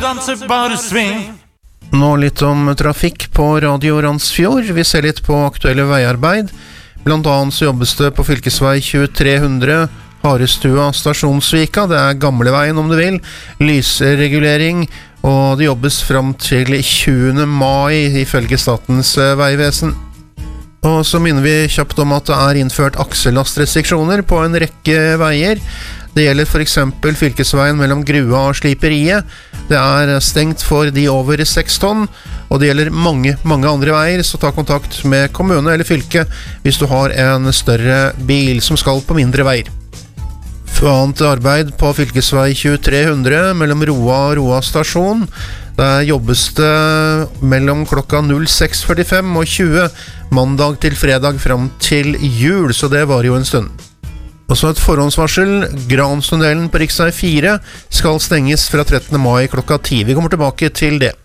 Danser bare sving. Nå litt om trafikk på Radio Randsfjord. Vi ser litt på aktuelle veiarbeid. Blant annet så jobbes det på fylkesvei 2300 Harestua Stasjonsvika. Det er gamleveien om du vil. Lysregulering. Og det jobbes frem til 20. mai ifølge Statens vegvesen. Og så minner vi kjapt om at det er innført aksellastrestriksjoner på en rekke veier. Det gjelder for eksempel fylkesveien mellom Grua og Sliperiet. Det er stengt for de over 6 tonn, og det gjelder mange andre veier, så ta kontakt med kommune eller fylke hvis du har en større bil som skal på mindre veier. For annet arbeid på fylkesvei 2300 mellom Roa og Roa stasjon. Der jobbes det mellom klokka 06:45 og 20 mandag til fredag frem til jul, så det var jo en stund. Og så et forhåndsvarsel. Granstunnelen på riksvei 4 skal stenges fra 13. mai klokka 10. Vi kommer tilbake til det.